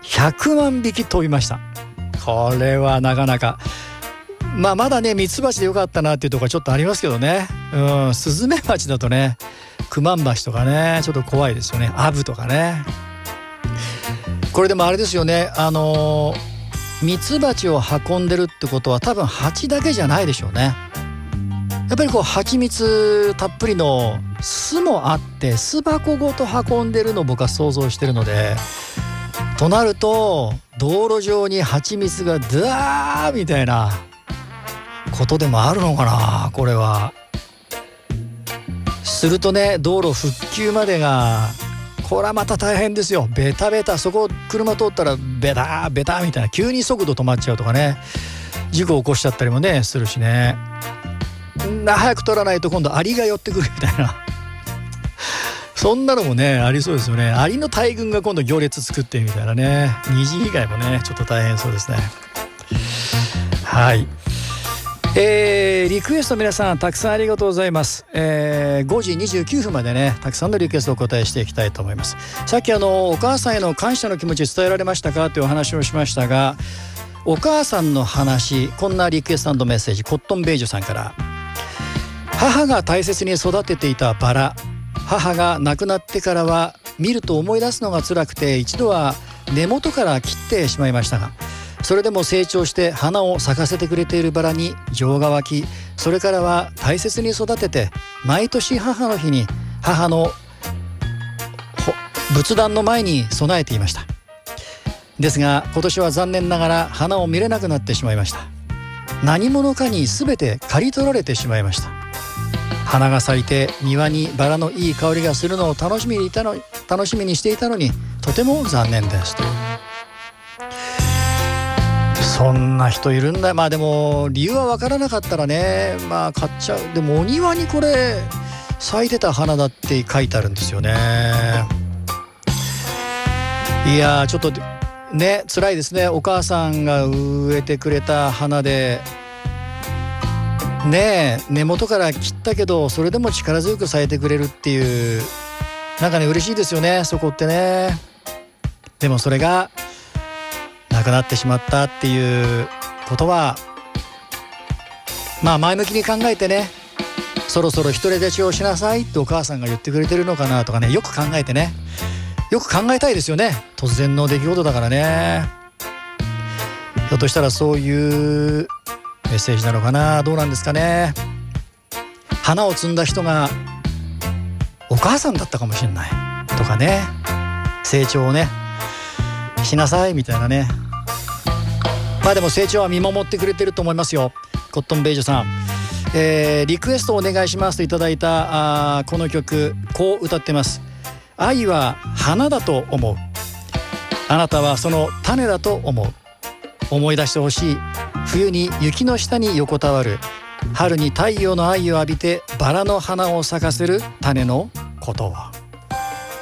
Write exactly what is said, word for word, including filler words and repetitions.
ひゃくまんびき飛びました。これはなかなか、まあまだねミツバチでよかったなっていうところはちょっとありますけどね、うん、スズメバチだとね、クマンバチとかねちょっと怖いですよね。アブとかね。これでもあれですよね、あのー、ミツバチを運んでるってことは多分蜂だけじゃないでしょうね。やっぱりこう蜂蜜たっぷりの巣もあって巣箱ごと運んでるのを僕は想像してるので、となると道路上に蜂蜜がドワーみたいなことでもあるのかな、これは。するとね、道路復旧までがこれはまた大変ですよ。ベタベタ、そこ車通ったらベタベタみたいな、急に速度止まっちゃうとかね、事故起こしちゃったりもねするしね。早く取らないと今度アリが寄ってくるみたいなそんなのもねありそうですよね。アリの大群が今度行列作ってみたいなね。二次被害もねちょっと大変そうですね。はい、えー、リクエスト皆さんたくさんありがとうございます。えー、ごじにじゅうきゅうふんまでねたくさんのリクエストをお答えしていきたいと思います。さっきあのお母さんへの感謝の気持ち伝えられましたかというお話をしましたが、お母さんの話、こんなリクエスト&メッセージ、コットンベージュさんから。母が大切に育てていたバラ、母が亡くなってからは見ると思い出すのが辛くて一度は根元から切ってしまいましたが、それでも成長して花を咲かせてくれているバラに情が湧き、それからは大切に育てて毎年母の日に母の仏壇の前に備えていました。ですが今年は残念ながら花を見れなくなってしまいました。何者かに全て刈り取られてしまいました。花が咲いて庭にバラのいい香りがするのを楽しみにいたの楽しみにしていたのにとても残念ですと。そんな人いるんだ。まあでも理由は分からなかったらね、まあ買っちゃう。でもお庭にこれ咲いてた花だって書いてあるんですよね。いやちょっとね辛いですね。お母さんが植えてくれた花でねえ根元から切ったけどそれでも力強く咲いてくれるっていう、なんかね嬉しいですよね、そこってね。でもそれがなくなってしまったっていうことは、まあ前向きに考えてね、そろそろ独り立ちをしなさいってお母さんが言ってくれてるのかなとかね、よく考えてね、よく考えたいですよね。突然の出来事だからね。ひょっとしたらそういうメッセージなのかな、どうなんですかね。花を摘んだ人がお母さんだったかもしれないとかね、成長をねしなさいみたいなね。まあでも成長は見守ってくれてると思いますよ。コットンベージュさん、えー、リクエストお願いしますといただいたあこの曲、こう歌ってます。愛は花だと思う、あなたはその種だと思う、思い出してほしい、冬に雪の下に横たわる、春に太陽の愛を浴びてバラの花を咲かせる種のことを。